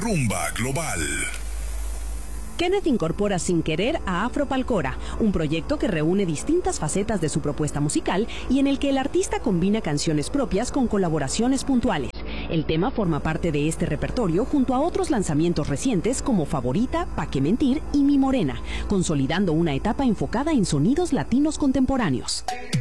Rumba Global. Kenneth incorpora sin querer a Afropalcora, un proyecto que reúne distintas facetas de su propuesta musical y en el que el artista combina canciones propias con colaboraciones puntuales. El tema forma parte de este repertorio junto a otros lanzamientos recientes como Favorita, Pa' qué mentir y Mi Morena, consolidando una etapa enfocada en sonidos latinos contemporáneos.